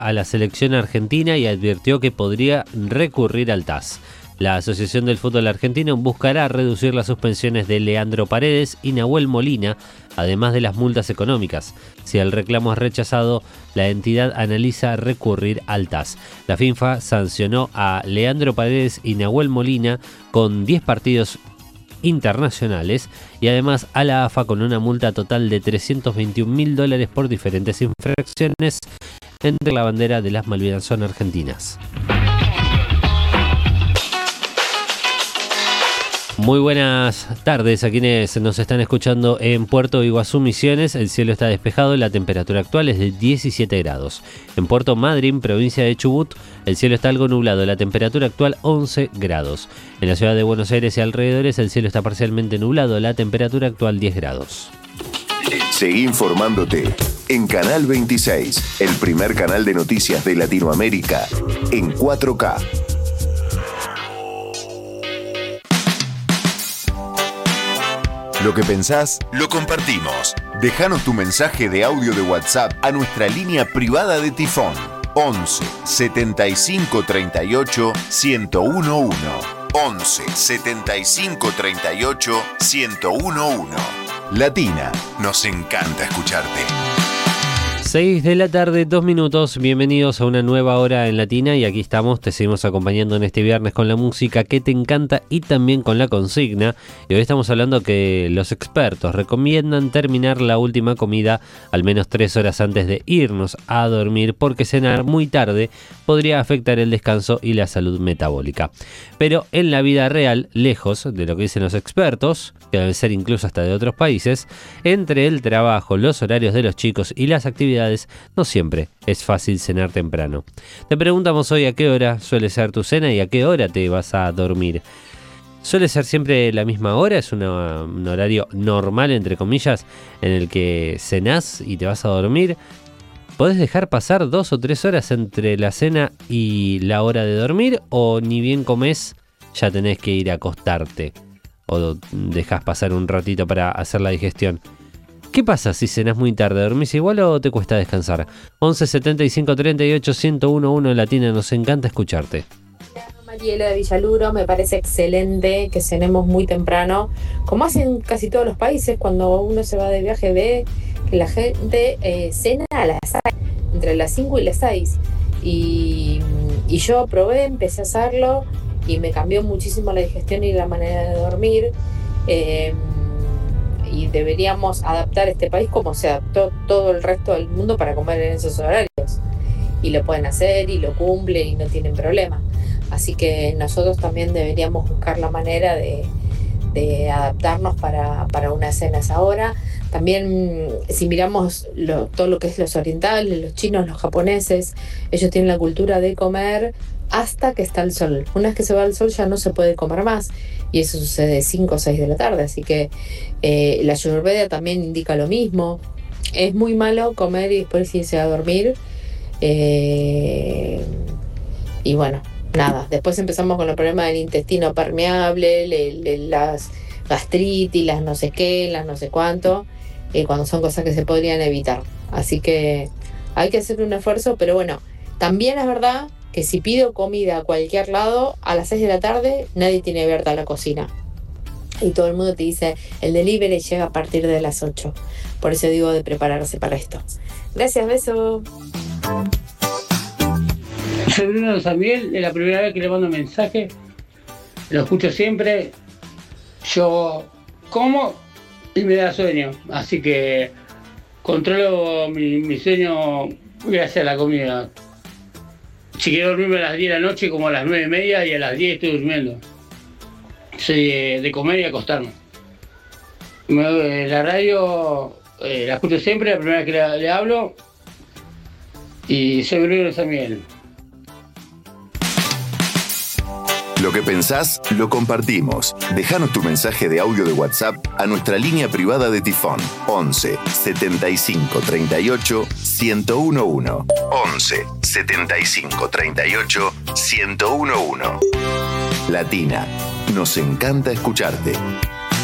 a la selección argentina y advirtió que podría recurrir al TAS. La Asociación del Fútbol Argentino buscará reducir las suspensiones de Leandro Paredes y Nahuel Molina, además de las multas económicas. Si el reclamo es rechazado, la entidad analiza recurrir al TAS. La FIFA sancionó a Leandro Paredes y Nahuel Molina con 10 partidos internacionales y además a la AFA con una multa total de $321.000 por diferentes infracciones entre la bandera de las Malvinas son argentinas. Muy buenas tardes a quienes nos están escuchando en Puerto Iguazú, Misiones. El cielo está despejado y la temperatura actual es de 17 grados. En Puerto Madryn, provincia de Chubut, el cielo está algo nublado, la temperatura actual 11 grados. En la ciudad de Buenos Aires y alrededores, el cielo está parcialmente nublado, la temperatura actual 10 grados. Seguí informándote en Canal 26, el primer canal de noticias de Latinoamérica en 4K. Lo que pensás, lo compartimos. Déjanos tu mensaje de audio de WhatsApp a nuestra línea privada de Tifón. 11 75 38 1011. 11 75 38 1011. Latina, nos encanta escucharte. 6 de la tarde, 2 minutos, bienvenidos a una nueva hora en Latina y aquí estamos, te seguimos acompañando en este viernes con la música que te encanta y también con la consigna. Y hoy estamos hablando que los expertos recomiendan terminar la última comida al menos 3 horas antes de irnos a dormir porque cenar muy tarde podría afectar el descanso y la salud metabólica. Pero en la vida real, lejos de lo que dicen los expertos, que deben ser incluso hasta de otros países, entre el trabajo, los horarios de los chicos y las actividades, no siempre es fácil cenar temprano. Te preguntamos hoy a qué hora suele ser tu cena y a qué hora te vas a dormir. ¿Suele ser siempre la misma hora? ¿Es un horario normal, entre comillas, en el que cenás y te vas a dormir? ¿Podés dejar pasar 2 o 3 horas entre la cena y la hora de dormir? ¿O ni bien comés, ya tenés que ir a acostarte? ¿O dejás pasar un ratito para hacer la digestión? ¿Qué pasa si cenás muy tarde? ¿Dormís igual o te cuesta descansar? 11 75 38 1011 Latina, nos encanta escucharte. Mariela de Villaluro, me parece excelente que cenemos muy temprano, como hacen casi todos los países. Cuando uno se va de viaje ve que la gente cena a las 6, entre las 5 y las 6. Y yo probé, empecé a hacerlo y me cambió muchísimo la digestión y la manera de dormir. Y deberíamos adaptar este país como se adaptó todo el resto del mundo para comer en esos horarios. Y lo pueden hacer y lo cumplen y no tienen problema. Así que nosotros también deberíamos buscar la manera de adaptarnos para una cena a esa hora. También si miramos todo lo que es los orientales, los chinos, los japoneses, ellos tienen la cultura de comer hasta que está el sol. Una vez que se va el sol ya no se puede comer más y eso sucede 5 o 6 de la tarde, así que la Ayurveda también indica lo mismo. Es muy malo comer y después irse a dormir y bueno, nada, después empezamos con el problema del intestino permeable, las gastritis, las no sé qué, las no sé cuánto, cuando son cosas que se podrían evitar. Así que hay que hacer un esfuerzo, pero bueno, también es verdad que si pido comida a cualquier lado, a las 6 de la tarde nadie tiene abierta la cocina. Y todo el mundo te dice, el delivery llega a partir de las 8. Por eso digo de prepararse para esto. Gracias, beso. Soy Bruno Samuel, es la primera vez que le mando un mensaje. Lo escucho siempre. Yo como y me da sueño. Así que controlo mi sueño gracias a la comida. Si quiero dormirme a las 10 de la noche, como a las 9:30, y a las 10 estoy durmiendo. Soy de comer y acostarme. La radio la escucho siempre, la primera vez que le hablo. Y soy Bruno Samuel. Lo que pensás, lo compartimos. Déjanos tu mensaje de audio de WhatsApp a nuestra línea privada de Tifón. 11 75 38 1011. 11 75 38 1011. Latina, nos encanta escucharte.